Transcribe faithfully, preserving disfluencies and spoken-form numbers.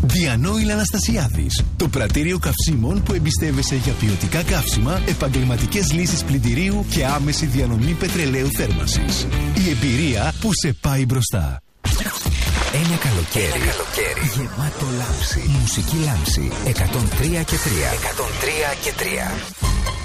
Διανόηλ Αναστασιάδης. Το πρατήριο καυσίμων που εμπιστεύεσαι για ποιοτικά καύσιμα, επαγγελματικές λύσεις πλυντηρίου και άμεση διανομή πετρελαίου θέρμανσης. Η εμπειρία που σε πάει μπροστά. Ένα καλοκαίρι, Ένα καλοκαίρι γεμάτο λάμψη. Μουσική λάμψη εκατόν τρία και τρία. εκατόν τρία και τρία.